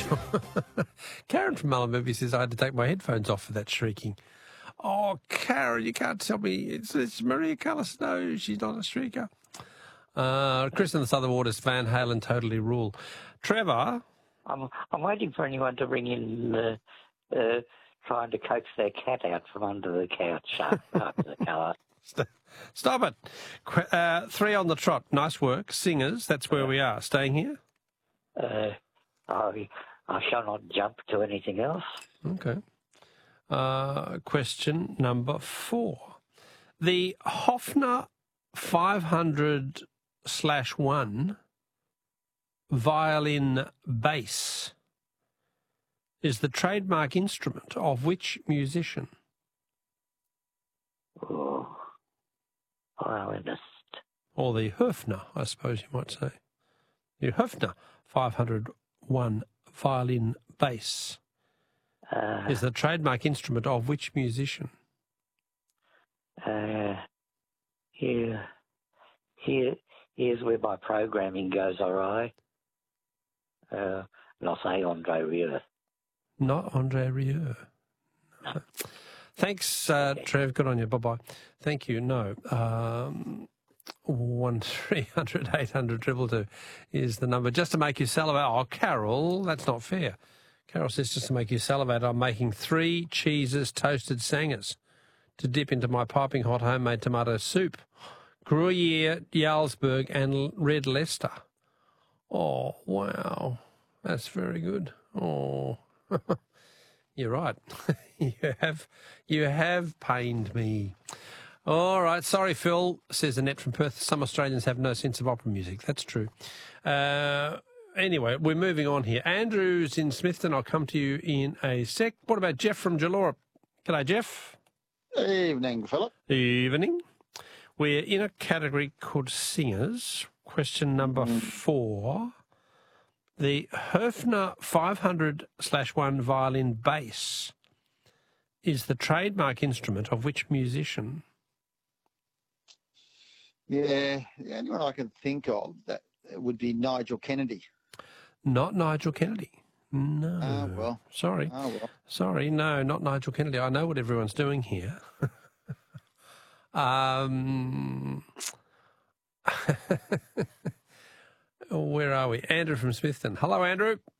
Karen from Mullumbimby says I had to take my headphones off for that shrieking. Oh, Karen, you can't tell me it's Maria Callas. No, she's not a shrieker. Chris in the Southern Waters, Van Halen, Totally Rule. Trevor? I'm waiting for anyone to ring in trying to coax their cat out from under the couch after the colour. Stop it. 3 on the trot. Nice work. Singers, that's where we are. Staying here? I shall not jump to anything else. Okay. Question number 4. The Hofner 500/1 violin bass is the trademark instrument of which musician? Oh, violinist. Or the Höfner, I suppose you might say. The Höfner 501 violin bass is the trademark instrument of which musician? Here's where my programming goes awry. And I'll say Andre Rieu. Not Andre Rieu. No. Thanks, Trev. Good on you. Bye-bye. Thank you. No. 1300 800 222 is the number. Just to make you salivate. Oh, Carol, that's not fair. Carol says just to make you salivate, I'm making 3 cheeses toasted sangers to dip into my piping hot homemade tomato soup. Gruyere, Jarlsberg and Red Leicester. Oh, wow. That's very good. Oh, you're right. You have pained me. All right. Sorry, Phil, says Annette from Perth. Some Australians have no sense of opera music. That's true. Anyway, we're moving on here. Andrew's in Smithton. I'll come to you in a sec. What about Jeff from Jalora? G'day, Jeff. Evening, Philip. Evening. We're in a category called singers. Question number 4. The Höfner 500/1 violin bass is the trademark instrument of which musician? Yeah, the only one I can think of that would be Nigel Kennedy. Not Nigel Kennedy. No. Oh, well. Sorry. Oh, well. Sorry, no, not Nigel Kennedy. I know what everyone's doing here. Where are we? Andrew from Smithton. Hello, Andrew.